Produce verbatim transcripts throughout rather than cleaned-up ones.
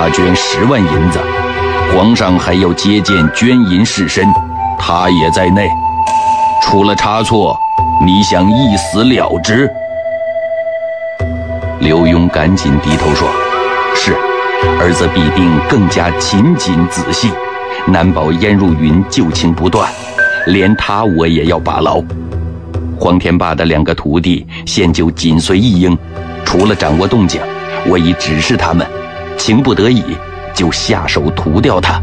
大捐十万银子，皇上还要接见捐银士绅，他也在内。出了差错，你想一死了之？”刘墉赶紧低头说：“是，儿子必定更加勤谨仔细，难保颜如云旧情不断，连他我也要把牢。”黄天霸的两个徒弟现就紧随一应，除了掌握动静，我已指示他们，情不得已就下手屠掉他。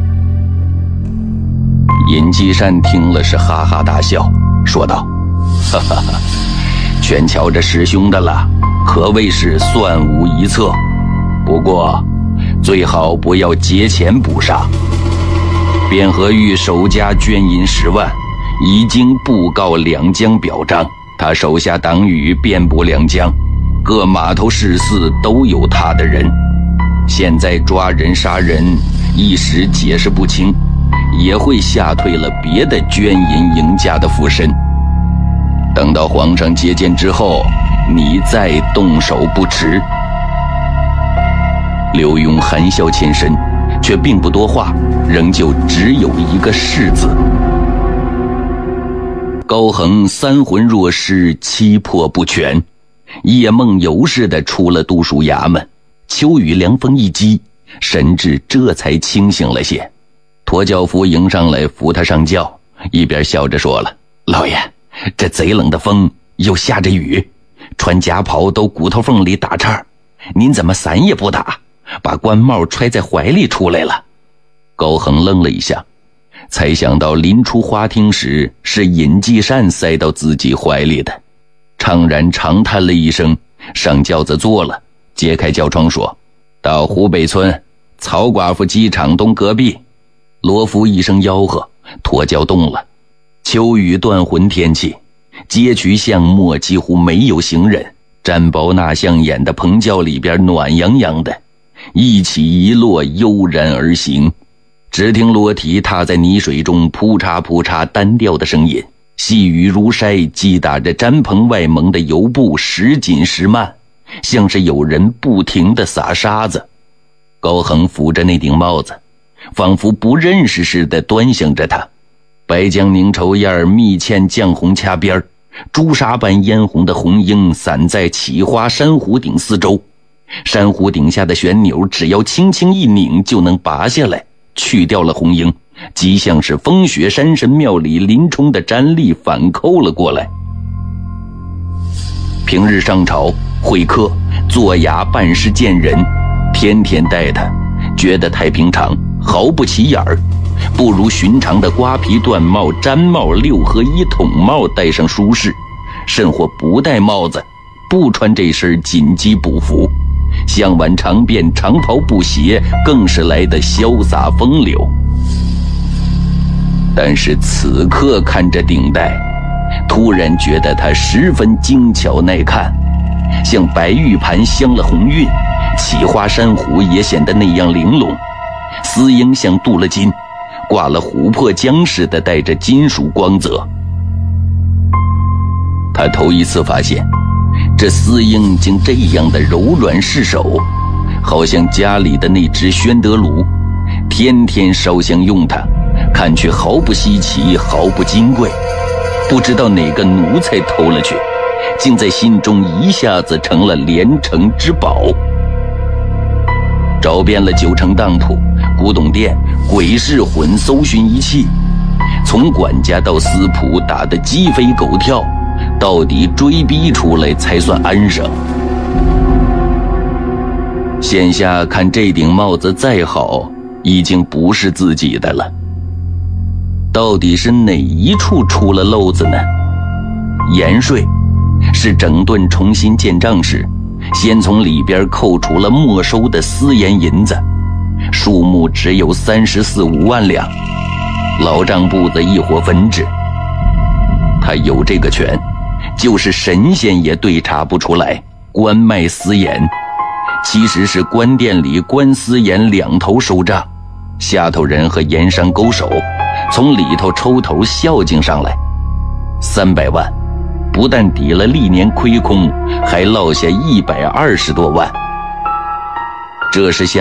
尹继善听了是哈哈大笑，说道：“哈哈哈，全瞧着师兄的了，可谓是算无一策。不过最好不要节前捕杀。”卞和玉守家捐银十万，已经布告两江表彰，他手下党羽遍布两江，各码头市肆都有他的人。现在抓人杀人，一时解释不清，也会吓退了别的捐银赢家的附身。等到皇上接见之后，你再动手不迟。刘墉含笑欠身，却并不多话，仍旧只有一个是字。高恒三魂若失，七魄不全，夜梦游似的出了督署衙门。秋雨凉风一击，神志这才清醒了些。驼轿夫迎上来扶他上轿，一边笑着说了：“老爷，这贼冷的风，又下着雨，穿夹袍都骨头缝里打颤，您怎么伞也不打，把官帽揣在怀里出来了？”高恒愣了一下，才想到临出花厅时是尹继善塞到自己怀里的，怅然长叹了一声，上轿子坐了，揭开轿窗说：“到湖北村曹寡妇机场东隔壁。”罗夫一声吆喝，驼轿动了。秋雨断魂天气，街渠巷陌几乎没有行人，毡包纳象眼的棚轿里边暖洋洋的，一起一落悠然而行。只听裸体踏在泥水中扑嚓扑嚓单调的声音，细雨如筛击打着毡棚外蒙的油布，时紧时慢，像是有人不停地撒沙子。高恒扶着那顶帽子，仿佛不认识似的端详着他。白江凝绸燕密嵌绛红掐边，朱砂般嫣红的红缨散在起花珊瑚顶四周，珊瑚顶下的旋钮只要轻轻一拧就能拔下来，去掉了红缨，极像是风雪山神庙里林冲的毡笠反扣了过来。平日上朝会客坐衙办事见人，天天待他，觉得太平常，毫不起眼儿，不如寻常的瓜皮缎帽、毡帽、六合一筒帽戴上舒适，甚或不戴帽子，不穿这身锦鸡补服，向晚长辫长袍布鞋，更是来得潇洒风流。但是此刻看着顶戴，突然觉得它十分精巧耐看，像白玉盘镶了红晕，起花珊瑚也显得那样玲珑，丝缨像镀了金，挂了琥珀浆似的带着金属光泽。他头一次发现这丝缨竟这样的柔软适手，好像家里的那只宣德炉，天天烧香用它，看去毫不稀奇，毫不金贵。不知道哪个奴才偷了去，竟在心中一下子成了连城之宝。找遍了九城当铺、古董店、鬼市混搜寻一气，从管家到司仆打得鸡飞狗跳，到底追逼出来才算安生。现下看这顶帽子再好，已经不是自己的了。到底是哪一处出了漏子呢？盐税是整顿重新建账时，先从里边扣除了没收的私盐银子，数目只有三十四五万两，老账簿子一伙分制。他有这个权，就是神仙也对查不出来官卖私盐，其实是官店里官私盐两头收账，下头人和盐商勾手，从里头抽头孝敬上来。三百万不但抵了历年亏空，还落下一百二十多万。这是下